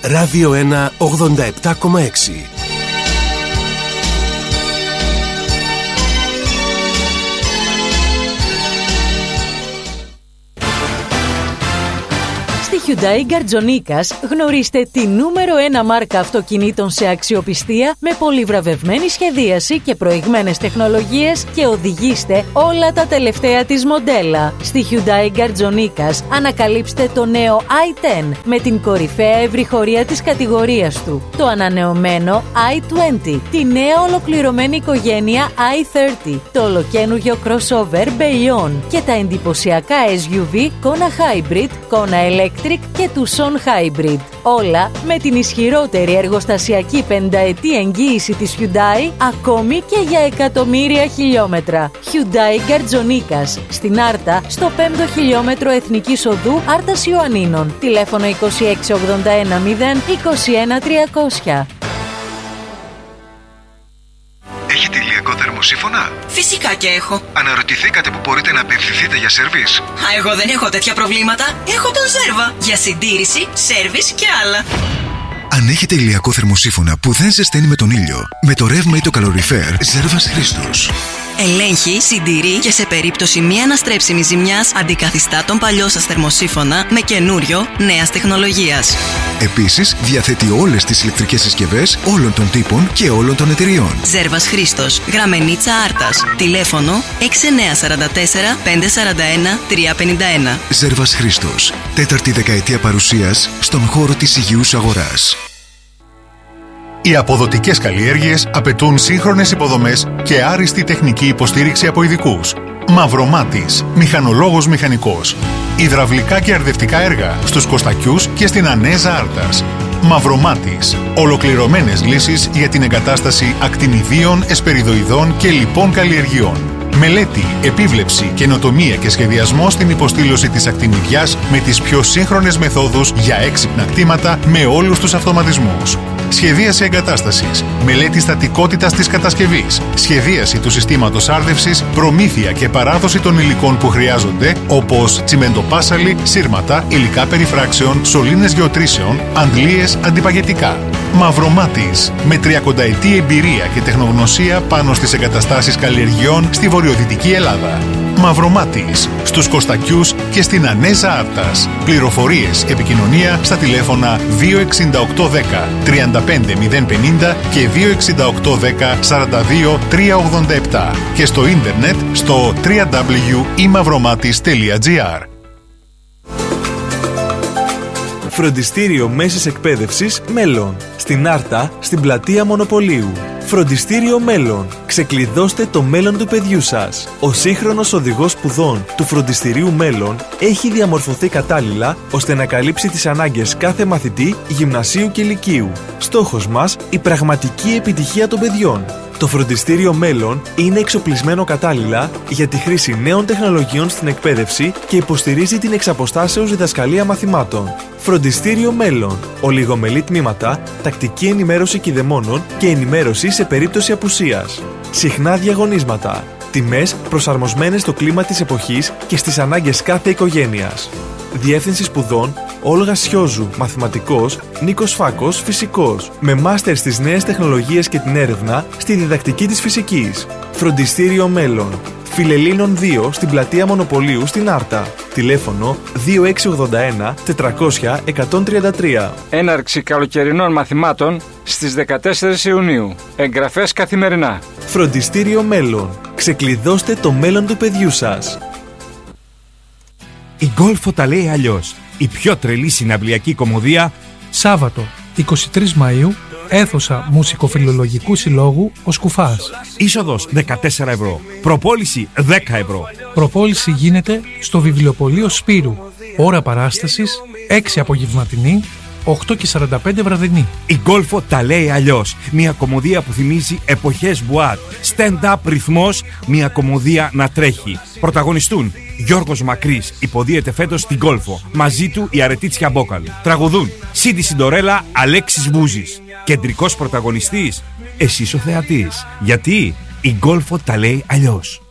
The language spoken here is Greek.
Ράδιο 1 87,6. Hyundai Γκαρτζονίκας γνωρίστε τη νούμερο 1 μάρκα αυτοκινήτων σε αξιοπιστία με πολυβραβευμένη σχεδίαση και προηγμένες τεχνολογίες και οδηγήστε όλα τα τελευταία της μοντέλα. Στη Hyundai Γκαρτζονίκας ανακαλύψτε το νέο i10 με την κορυφαία ευρυχωρία της κατηγορίας του, το ανανεωμένο i20, τη νέα ολοκληρωμένη οικογένεια i30, το ολοκαίνουργιο crossover Bayon και τα εντυπωσιακά SUV Kona Hybrid, Kona Electric και Tucson Hybrid. Όλα με την ισχυρότερη εργοστασιακή 50ετή εγγύηση της Hyundai, ακόμη και για εκατομμύρια χιλιόμετρα. Hyundai Γκαρτζονίκας, στην Άρτα, στο 5ο χιλιόμετρο Εθνικής Οδού Άρτας Ιωαννίνων. Τηλέφωνο 2681 0 21 300. Έχετε ηλιακό θερμοσύφωνα? Φυσικά και έχω. Αναρωτηθήκατε που μπορείτε να απευθυνθείτε για σερβίς? Εγώ δεν έχω τέτοια προβλήματα. Έχω τον Ζέρβα για συντήρηση, σέρβις και άλλα. Αν έχετε ηλιακό θερμοσύφωνα που δεν ζεσταίνει με τον ήλιο, με το ρεύμα ή το καλοριφέρ, Ζέρβας Χρήστος. Ελέγχει, συντηρεί και σε περίπτωση μη αναστρέψιμης ζημιάς αντικαθιστά τον παλιό σας θερμοσύφωνα με καινούριο νέας τεχνολογίας. Επίσης, διαθέτει όλες τις ηλεκτρικές συσκευές όλων των τύπων και όλων των εταιριών. Ζέρβας Χρήστος, Γραμμενίτσα Άρτας. Τηλέφωνο 6944 541 351. Ζέρβας Χρήστος. 4η δεκαετία παρουσίας στον χώρο της υγιούς αγοράς. Οι αποδοτικές καλλιέργειες απαιτούν σύγχρονες υποδομές και άριστη τεχνική υποστήριξη από ειδικούς. Μαυρομάτης, μηχανολόγος μηχανικός. Υδραυλικά και αρδευτικά έργα στους Κωστακιούς και στην Ανέζα Άρτας. Μαυρομάτης, ολοκληρωμένες λύσεις για την εγκατάσταση ακτινιδίων, εσπεριδοειδών και λοιπών καλλιεργειών. Μελέτη, επίβλεψη, καινοτομία και σχεδιασμό στην υποστήλωση της ακτινιδιάς με τις πιο σύγχρονες μεθόδους για έξυπνα κτήματα με όλους τους αυτοματισμούς. Σχεδίαση εγκατάστασης, μελέτη στατικότητας της κατασκευής, σχεδίαση του συστήματος άρδευσης, προμήθεια και παράδοση των υλικών που χρειάζονται, όπως τσιμεντοπάσαλη, σύρματα, υλικά περιφράξεων, σωλήνες γεωτρήσεων, αντλίες, αντιπαγετικά. Μαυρομάτης, με 30ετή εμπειρία και τεχνογνωσία πάνω στις εγκαταστάσεις καλλιεργειών στη βορειοδυτική Ελλάδα. Μαυρομάτης, στους Κωστακιούς και στην Ανέζα Άρτας. Πληροφορίες, επικοινωνία στα τηλέφωνα 26810 35050 και 26810 42 387 και στο ίντερνετ στο www.imavromatis.gr. Φροντιστήριο Μέσης Εκπαίδευσης Μέλλον. Στην Άρτα, στην πλατεία Μονοπωλίου. Φροντιστήριο Μέλλον. Ξεκλειδώστε το μέλλον του παιδιού σας. Ο σύγχρονος οδηγός σπουδών του Φροντιστηρίου Μέλλον έχει διαμορφωθεί κατάλληλα ώστε να καλύψει τις ανάγκες κάθε μαθητή γυμνασίου και λυκείου. Στόχος μας, η πραγματική επιτυχία των παιδιών. Το Φροντιστήριο Μέλλον είναι εξοπλισμένο κατάλληλα για τη χρήση νέων τεχνολογιών στην εκπαίδευση και υποστηρίζει την εξαποστάσεως διδασκαλία μαθημάτων. Φροντιστήριο Μέλλον. Ολιγομελή τμήματα, τακτική ενημέρωση κηδεμόνων και ενημέρωση σε περίπτωση απουσίας. Συχνά διαγωνίσματα. Τιμές προσαρμοσμένες στο κλίμα της εποχής και στις ανάγκες κάθε οικογένειας. Διεύθυνση σπουδών Όλγα Σιόζου, μαθηματικός, Νίκος Φάκος, φυσικός. Με μάστερ στις νέες τεχνολογίες και την έρευνα στη διδακτική της φυσικής. Φροντιστήριο Μέλλον. Φιλελλήνων 2 στην πλατεία Μονοπωλίου στην Άρτα. Τηλέφωνο 2681 400 133. Έναρξη καλοκαιρινών μαθημάτων στις 14 Ιουνίου. Εγγραφές καθημερινά. Φροντιστήριο Μέλλον. Ξεκλειδώστε το μέλλον του παιδιού σας. Η Γκόλφο τα λέει αλλιώς. Η πιο τρελή συναυλιακή κομμωδία. Σάββατο 23 Μαΐου, αίθουσα Μουσικοφιλολογικού Συλλόγου Ο Σκουφάς. Είσοδος 14 ευρώ. Προπόληση 10 ευρώ. Προπόληση γίνεται στο βιβλιοπωλείο Σπύρου. Ώρα παράστασης 6 απογευματινή, 8 και 45 βραδινή. Η Γκόλφο τα λέει αλλιώς. Μια κομμωδία που θυμίζει εποχές μπουάτ. Stand-up ρυθμός, μια κομμωδία να τρέχει. Πρωταγωνιστούν Γιώργος Μακρύς, υποδίεται φέτος στην Γκόλφο. Μαζί του η Αρετίτσια Μπόκαλου. Τραγουδούν Σίντι Συντορέλα, Αλέξης Μπούζης. Κεντρικός πρωταγωνιστής, εσείς ο θεατής. Γιατί η Γκόλφο τα λέει αλλιώς.